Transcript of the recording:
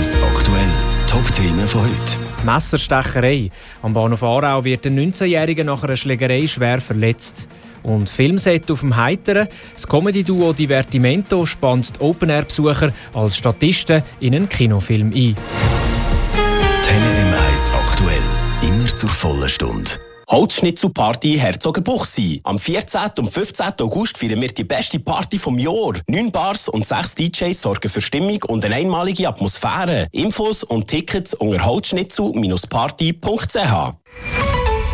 1 aktuell. Top-Themen von heute. Messerstecherei. Am Bahnhof Aarau wird ein 19-Jähriger nach einer Schlägerei schwer verletzt. Und Filmset auf dem Heiteren. Das Comedy-Duo Divertimento spannt die Open-Air-Besucher als Statisten in einen Kinofilm ein. Tele M1 aktuell. Immer zur vollen Stunde. Holzschnitzelparty Herzogenbuchsee. Am 14. und 15. August feiern wir die beste Party vom Jahr. 9 Bars und 6 DJs sorgen für Stimmung und eine einmalige Atmosphäre. Infos und Tickets unter holzschnitzel-party.ch.